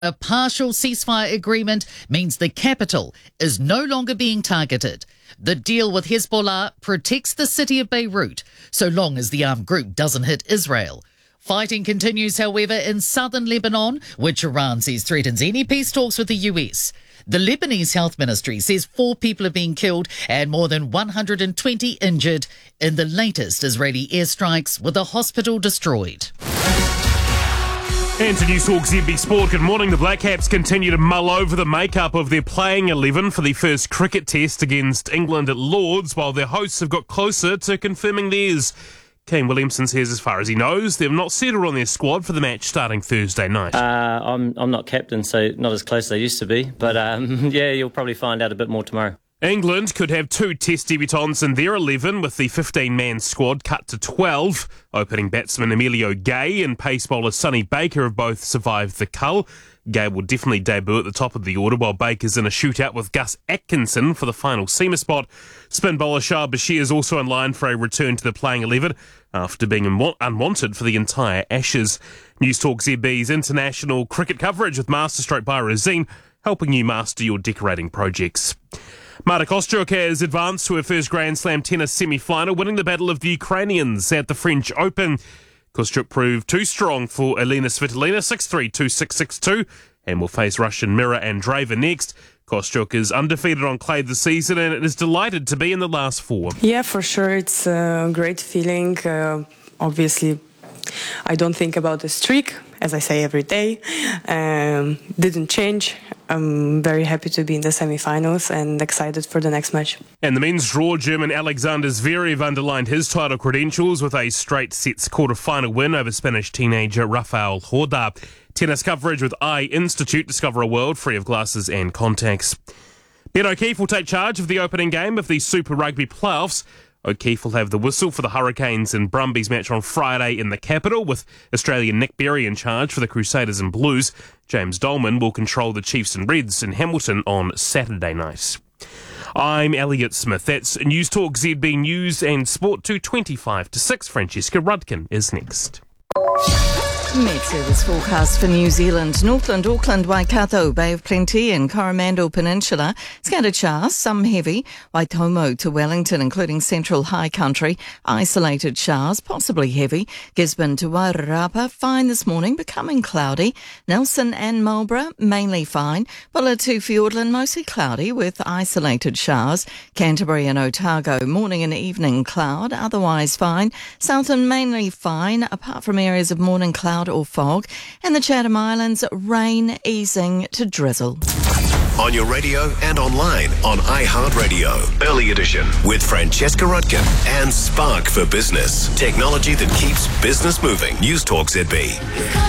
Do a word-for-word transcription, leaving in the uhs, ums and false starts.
A partial ceasefire agreement means the capital is no longer being targeted. The deal with Hezbollah protects the city of Beirut, so long as the armed group doesn't hit Israel. Fighting continues, however, in southern Lebanon, which Iran says threatens any peace talks with the U S. The Lebanese Health Ministry says four people have been killed and more than one hundred twenty injured in the latest Israeli airstrikes, with a hospital destroyed. And to Newstalk Z B Sport, good morning. The Black Caps continue to mull over the makeup of their playing eleven for the first cricket test against England at Lords, while their hosts have got closer to confirming theirs. Kane Williamson says as far as he knows, they've not settled on their squad for the match starting Thursday night. Uh, I'm I'm not captain, so not as close as I used to be. But um, yeah, you'll probably find out a bit more tomorrow. England could have two test debutants in their eleven, with the fifteen-man squad cut to twelve. Opening batsman Emilio Gay and pace bowler Sonny Baker have both survived the cull. Gay will definitely debut at the top of the order, while Baker's in a shootout with Gus Atkinson for the final seamer spot. Spin bowler Shah Bashir is also in line for a return to the playing eleven after being unwa- unwanted for the entire Ashes. Newstalk Z B's international cricket coverage with Masterstroke by Razine, helping you master your decorating projects. Marta Kostyuk has advanced to her first Grand Slam tennis semi-final, winning the battle of the Ukrainians at the French Open. Kostyuk proved too strong for Elena Svitolina, six three, two six, six two, and will face Russian Mira Andreeva next. Kostyuk is undefeated on clay this season and is delighted to be in the last four. Yeah, for sure. It's a great feeling. Uh, obviously, I don't think about the streak, as I say every day. Um, didn't change. I'm very happy to be in the semi-finals and excited for the next match. And the men's draw, German Alexander Zverev underlined his title credentials with a straight sets quarter-final win over Spanish teenager Rafael Horda. Tennis coverage with Eye Institute. Discover a world free of glasses and contacts. Ben O'Keefe will take charge of the opening game of the Super Rugby playoffs. O'Keefe will have the whistle for the Hurricanes and Brumbies match on Friday in the capital, with Australian Nick Berry in charge for the Crusaders and Blues. James Dolman will control the Chiefs and Reds in Hamilton on Saturday night. I'm Elliot Smith. That's Newstalk Z B News and Sport two twenty-five to six. Francesca Rudkin is next. Met Service forecast for New Zealand. Northland, Auckland, Waikato, Bay of Plenty and Coromandel Peninsula. Scattered showers, some heavy. Waitomo to Wellington, including central high country. Isolated showers, possibly heavy. Gisborne to Wairarapa, fine this morning, becoming cloudy. Nelson and Marlborough, mainly fine. Bulla to Fiordland, mostly cloudy with isolated showers. Canterbury and Otago, morning and evening cloud, otherwise fine. Southern, mainly fine, apart from areas of morning cloud or fog, and the Chatham Islands, rain easing to drizzle. On your radio and online on iHeartRadio. Early edition with Francesca Rudkin and Spark for Business. Technology that keeps business moving. Newstalk Z B.